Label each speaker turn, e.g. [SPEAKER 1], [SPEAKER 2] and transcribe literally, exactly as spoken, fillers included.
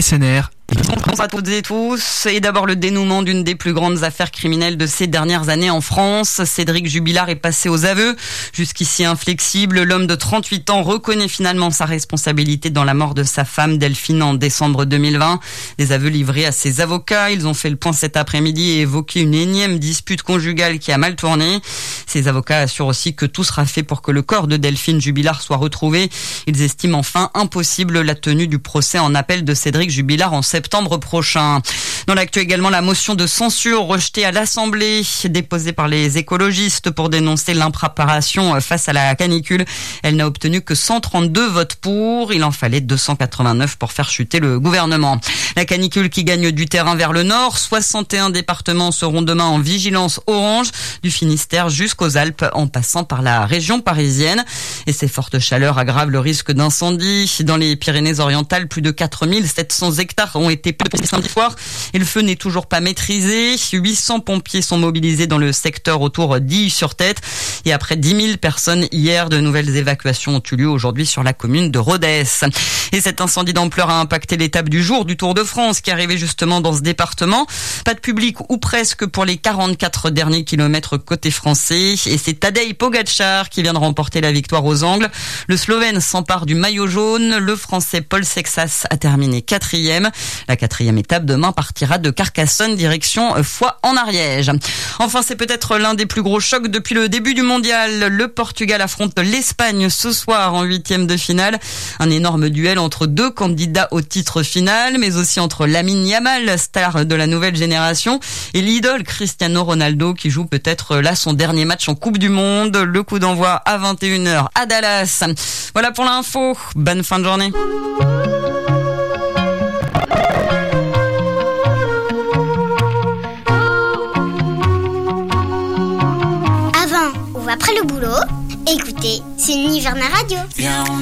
[SPEAKER 1] S N R.
[SPEAKER 2] Bonjour à toutes et tous. Et d'abord le dénouement d'une des plus grandes affaires criminelles de ces dernières années en France. Cédric Jubilard est passé aux aveux. Jusqu'ici inflexible, l'homme de trente-huit ans reconnaît finalement sa responsabilité dans la mort de sa femme Delphine en décembre deux mille vingt. Des aveux livrés à ses avocats. Ils ont fait le point cet après-midi et évoqué une énième dispute conjugale qui a mal tourné. Ses avocats assurent aussi que tout sera fait pour que le corps de Delphine Jubilard soit retrouvé. Ils estiment enfin impossible la tenue du procès en appel de Cédric Jubilard en septembre. septembre prochain. Dans l'actu également, la motion de censure rejetée à l'Assemblée, déposée par les écologistes pour dénoncer l'impréparation face à la canicule. Elle n'a obtenu que cent trente-deux votes pour. Il en fallait deux cent quatre-vingt-neuf pour faire chuter le gouvernement. La canicule qui gagne du terrain vers le nord. soixante et un départements seront demain en vigilance orange, du Finistère jusqu'aux Alpes, en passant par la région parisienne. Et ces fortes chaleurs aggravent le risque d'incendie. Dans les Pyrénées-Orientales, plus de quatre mille sept cents hectares ont été plantés samedi soir et le feu n'est toujours pas maîtrisé. huit cents pompiers sont mobilisés dans le secteur autour d'Illy-sur-Tête et après dix mille personnes hier, de nouvelles évacuations ont eu lieu aujourd'hui sur la commune de Rodez. Et cet incendie d'ampleur a impacté l'étape du jour du Tour de France qui arrivait justement dans ce département. Pas de public ou presque pour les quarante-quatre derniers kilomètres côté français et c'est Tadej Pogačar qui vient de remporter la victoire aux angles. Le Slovène s'empare du maillot jaune. Le Français Paul Sexas a terminé quatrième. La quatrième étape demain partira de Carcassonne direction Foix en Ariège. Enfin, c'est peut-être l'un des plus gros chocs depuis le début du mondial. Le Portugal affronte l'Espagne ce soir en huitième de finale. Un énorme duel entre deux candidats au titre final, mais aussi entre Lamine Yamal, star de la nouvelle génération, et l'idole Cristiano Ronaldo qui joue peut-être là son dernier match en Coupe du Monde. Le coup d'envoi à vingt et une heures à Dallas. Voilà pour l'info. Bonne fin de journée.
[SPEAKER 3] Après le boulot, écoutez, c'est l'Univerna Radio.